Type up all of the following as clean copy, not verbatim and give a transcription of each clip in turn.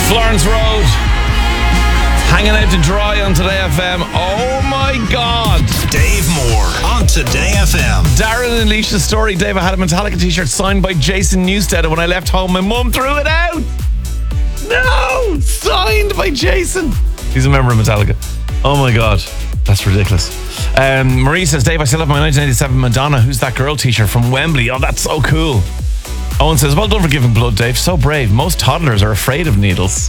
Florence Road. Hanging out to dry on Today FM. Oh my God. Dave Moore on Today FM. Darren and Alicia's story. Dave, I had a Metallica t-shirt signed by Jason Newsted, and when I left home, my mum threw it out. No! Signed by Jason. He's a member of Metallica. Oh my God. That's ridiculous. Marie says, Dave, I still have my 1987 Madonna Who's That Girl t-shirt from Wembley. Oh, that's so cool. Owen says, well done for giving blood, Dave. So brave. Most toddlers are afraid of needles.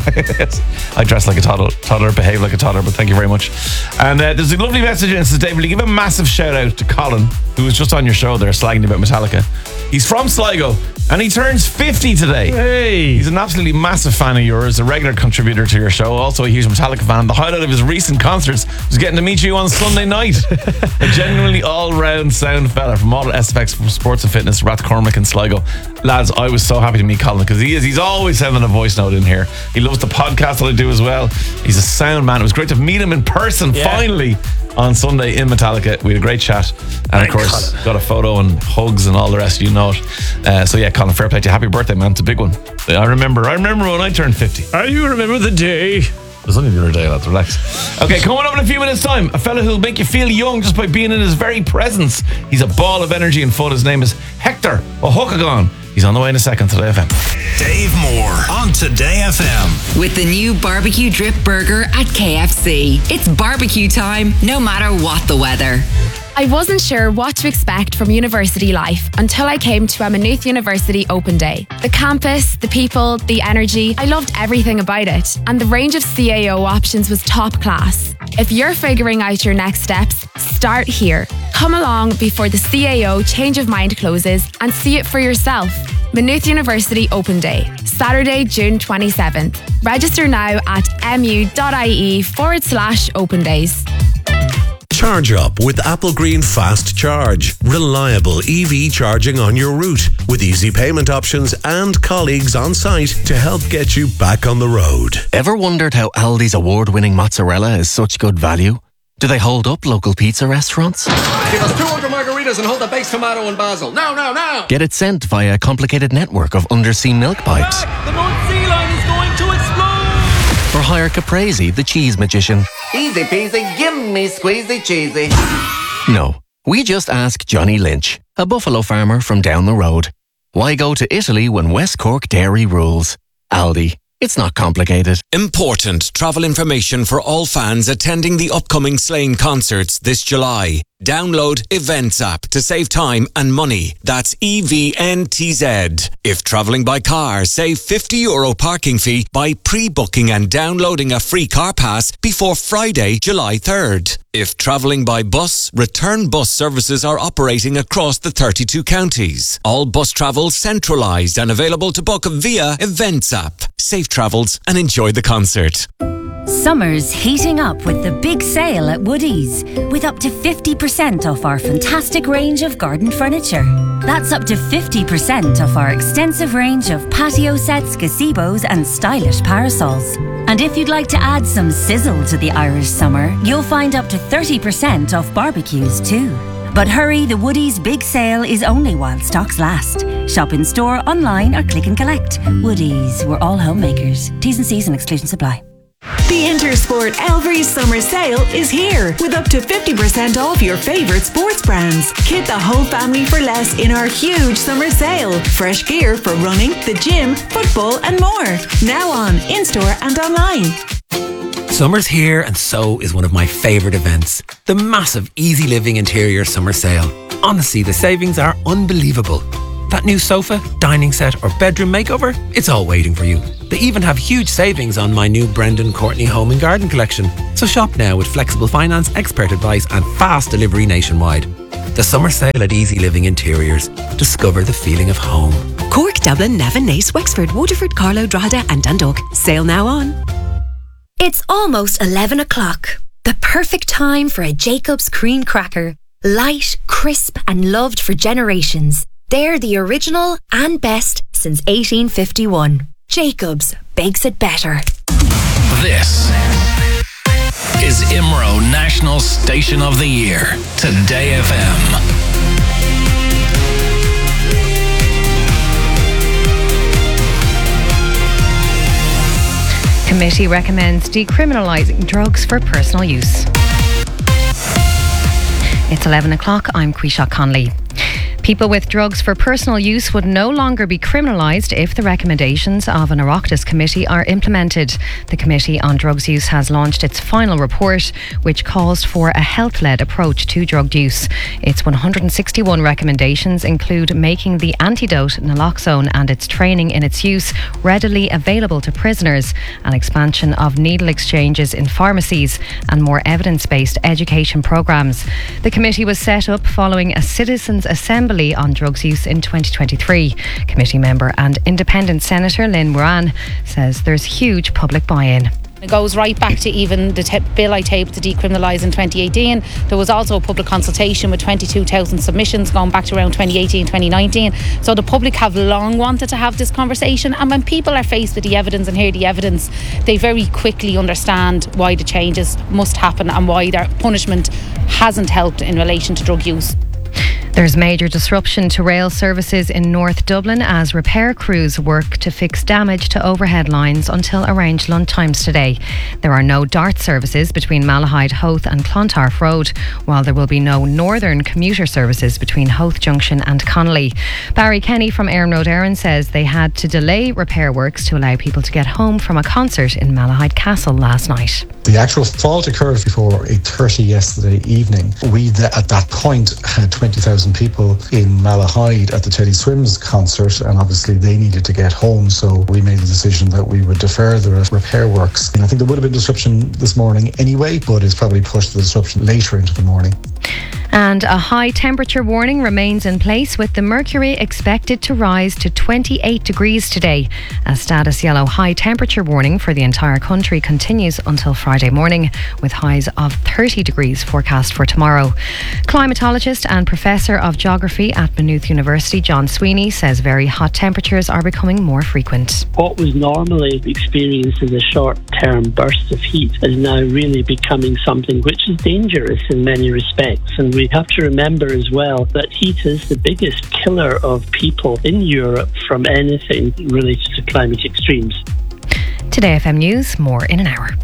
I dress like a toddler, behave like a toddler, but thank you very much. And there's a lovely message in. It says, Dave, will you give a massive shout out to Colin, who was just on your show there slagging about Metallica. He's from Sligo and he turns 50 today. Hey! He's an absolutely massive fan of yours, a regular contributor to your show, also a huge Metallica fan. The highlight of his recent concerts was getting to meet you on Sunday night. A genuinely all-round sound fella from all SFX Sports and Fitness, Rathcormac and Sligo. Lads, I was so happy to meet Colin because he's always sending a voice note in here. He loves the podcast that I do as well. He's a sound man. It was great to meet him in person finally on Sunday in Metallica. We had a great chat, and of course Colin got a photo and hugs and all the rest, you know it. So yeah, Colin, fair play to you. Happy birthday, man. It's a big one. I remember when I turned 50. You remember the day? It was only the other day, lads. Relax. Okay, coming up in a few minutes' time, a fella who'll make you feel young just by being in his very presence. He's a ball of energy and fun. His name is Hector O'Huckagon. He's on the way in a second. Today FM. Dave Moore on Today FM. With the new barbecue drip burger at KFC. It's barbecue time, no matter what the weather. I wasn't sure what to expect from university life until I came to a Maynooth University Open Day. The campus, the people, the energy, I loved everything about it. And the range of CAO options was top class. If you're figuring out your next steps, start here. Come along before the CAO change of mind closes and see it for yourself. Maynooth University Open Day, Saturday, June 27th. Register now at mu.ie/open days. Charge up with Applegreen Fast Charge. Reliable EV charging on your route with easy payment options and colleagues on site to help get you back on the road. Ever wondered how Aldi's award-winning mozzarella is such good value? Do they hold up local pizza restaurants? Give us 200 margaritas and hold the baked tomato and basil. No. Get it sent via a complicated network of undersea milk pipes. The North Sea Line is going to explode. Or hire Caprese, the cheese magician. Easy peasy, give me squeezy cheesy. No, we just ask Johnny Lynch, a buffalo farmer from down the road. Why go to Italy when West Cork dairy rules? Aldi. It's not complicated. Important travel information for all fans attending the upcoming Slane concerts this July. Download Events app to save time and money. That's EVNTZ. If travelling by car, save €50 parking fee by pre-booking and downloading a free car pass before Friday, July 3rd. If travelling by bus, return bus services are operating across the 32 counties. All bus travel centralised and available to book via Events app. Safe travels and enjoy the concert. Summer's heating up with the big sale at Woodies, with up to 50% off our fantastic range of garden furniture. That's up to 50% off our extensive range of patio sets, gazebos and stylish parasols. And if you'd like to add some sizzle to the Irish summer, you'll find up to 30% off barbecues too. But hurry, the Woodies big sale is only while stocks last. Shop in store, online or click and collect. Woodies, we're all homemakers. T's and C's and exclusions apply. The Intersport Elvery Summer Sale is here with up to 50% off your favourite sports brands. Kit the whole family for less in our huge summer sale. Fresh gear for running, the gym, football and more. Now on, in-store and online. Summer's here and so is one of my favourite events. The massive Easy Living Interior Summer Sale. Honestly, the savings are unbelievable. That new sofa, dining set or bedroom makeover, it's all waiting for you. They even have huge savings on my new Brendan Courtney Home and Garden collection. So shop now with flexible finance, expert advice and fast delivery nationwide. The summer sale at Easy Living Interiors. Discover the feeling of home. Cork, Dublin, Navan, Naas, Wexford, Waterford, Carlow, Drogheda and Dundalk. Sale now on. It's almost 11 o'clock. The perfect time for a Jacob's cream cracker. Light, crisp and loved for generations. They're the original and best since 1851. Jacobs bakes it better. This is IMRO National Station of the Year. Today FM. committee recommends decriminalising drugs for personal use. It's 11 o'clock. I'm Quisha Conley. People with drugs for personal use would no longer be criminalised if the recommendations of an Oireachtas committee are implemented. The Committee on Drugs Use has launched its final report, which calls for a health-led approach to drug use. Its 161 recommendations include making the antidote naloxone and its training in its use readily available to prisoners, an expansion of needle exchanges in pharmacies, and more evidence-based education programmes. The committee was set up following a citizens' assembly on drugs use in 2023. Committee member and independent Senator Lynn Moran says there's huge public buy-in. It goes right back to even the bill I tabled to decriminalise in 2018. There was also a public consultation with 22,000 submissions going back to around 2018, 2019. So the public have long wanted to have this conversation, and when people are faced with the evidence and hear the evidence, they very quickly understand why the changes must happen and why their punishment hasn't helped in relation to drug use. There's major disruption to rail services in North Dublin as repair crews work to fix damage to overhead lines until arranged lunchtimes today. There are no DART services between Malahide, Howth and Clontarf Road, while there will be no northern commuter services between Howth Junction and Connolly. Barry Kenny from Erin Road Erin says they had to delay repair works to allow people to get home from a concert in Malahide Castle last night. The actual fault occurred before 8:30 yesterday evening. We at that point had 20,000 people in Malahide at the Teddy Swims concert, and obviously they needed to get home, so we made the decision that we would defer the repair works. And I think there would have been disruption this morning anyway, but it's probably pushed the disruption later into the morning. And a high temperature warning remains in place, with the mercury expected to rise to 28 degrees today. A status yellow high temperature warning for the entire country continues until Friday morning, with highs of 30 degrees forecast for tomorrow. Climatologist and Professor of Geography at Maynooth University, John Sweeney, says very hot temperatures are becoming more frequent. What was normally experienced as a short-term burst of heat is now really becoming something which is dangerous in many respects. And we have to remember as well that heat is the biggest killer of people in Europe from anything related to climate extremes. Today FM News, more in an hour.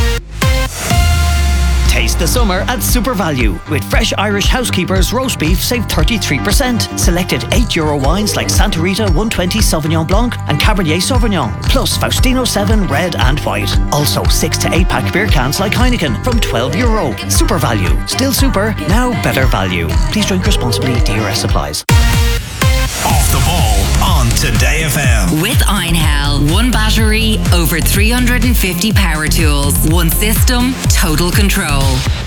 Taste the summer at Super Value. With fresh Irish Housekeepers roast beef, save 33%. Selected €8 wines like Santa Rita 120 Sauvignon Blanc and Cabernet Sauvignon, plus Faustino 7 red and white. Also 6 to 8 pack beer cans like Heineken from €12. Super Value. Still super, now better value. Please drink responsibly. DRS supplies. Off the ball on Today FM. With Einhell, one battery, over 350 power tools, one system, total control.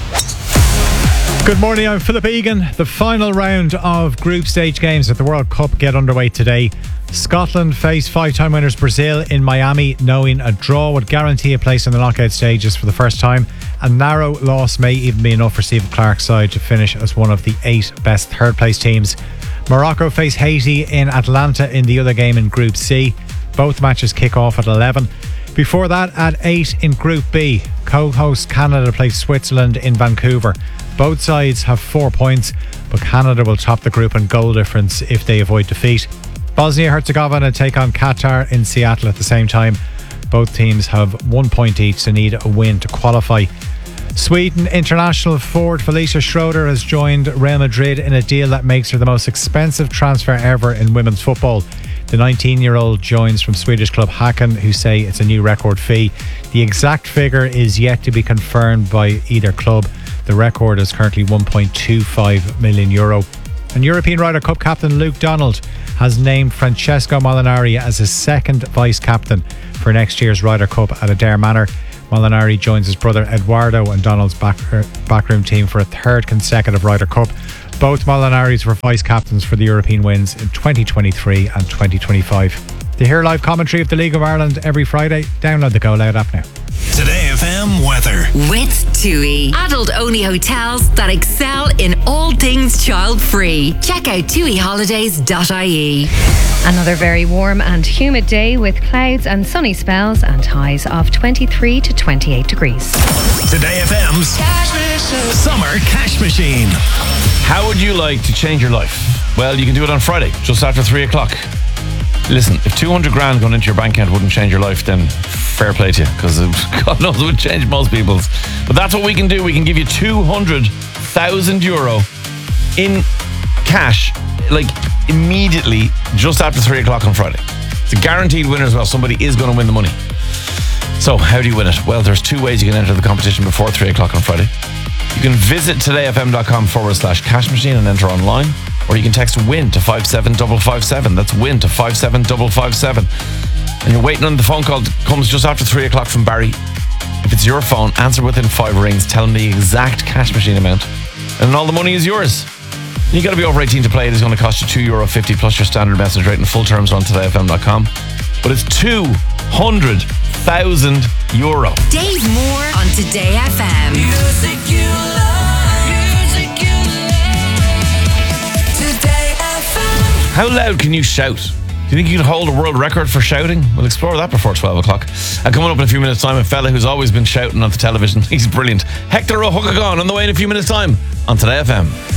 Good morning, I'm Philip Egan. The final round of group stage games at the World Cup get underway today. Scotland face five-time winners Brazil in Miami, knowing a draw would guarantee a place in the knockout stages for the first time. A narrow loss may even be enough for Stephen Clarke's side to finish as one of the 8 best third-place teams. Morocco face Haiti in Atlanta in the other game in Group C. Both matches kick off at 11. Before that, at 8 in Group B, co-host Canada plays Switzerland in Vancouver. Both sides have 4 points, but Canada will top the group in goal difference if they avoid defeat. Bosnia-Herzegovina take on Qatar in Seattle at the same time. Both teams have 1 point each, so need a win to qualify. Sweden international forward Felicia Schroeder has joined Real Madrid in a deal that makes her the most expensive transfer ever in women's football. The 19-year-old joins from Swedish club Häcken, who say it's a new record fee. The exact figure is yet to be confirmed by either club. The record is currently €1.25 million. And European Ryder Cup captain Luke Donald has named Francesco Molinari as his second vice-captain for next year's Ryder Cup at Adare Manor. Molinari joins his brother Eduardo and Donald's backroom team for a third consecutive Ryder Cup. Both Molinaris were vice-captains for the European wins in 2023 and 2025. To hear live commentary of the League of Ireland every Friday, download the Go Loud app now. Today FM weather. With TUI, adult-only hotels that excel in all things child-free. Check out tuiholidays.ie. Another very warm and humid day with clouds and sunny spells and highs of 23 to 28 degrees. Today FM's Summer Cash Machine. How would you like to change your life? Well, you can do it on Friday, just after 3 o'clock. Listen, if 200 grand going into your bank account wouldn't change your life, then fair play to you, because God knows it would change most people's. But that's what we can do. We can give you 200,000 euro in cash, like immediately, just after 3 o'clock on Friday. It's a guaranteed winner as well. Somebody is going to win the money. So how do you win it? Well, there's 2 ways you can enter the competition before 3 o'clock on Friday. You can visit todayfm.com/cash machine and enter online, or you can text WIN to 57557. That's WIN to 57557. And you're waiting on the phone call that comes just after 3 o'clock from Barry. If it's your phone, answer within 5 rings, tell him the exact cash machine amount, and then all the money is yours. You got to be over 18 to play. It is going to cost you €2.50 plus your standard message rate, and full terms on todayfm.com. But it's 200,000 euro. Dave Moore on Today FM. Music you love. Music you love. Today FM. How loud can you shout? Do you think you can hold a world record for shouting? We'll explore that before 12 o'clock. And coming up in a few minutes' time, a fella who's always been shouting on the television. He's brilliant. Hector O'Hugagon on the way in a few minutes' time on Today FM.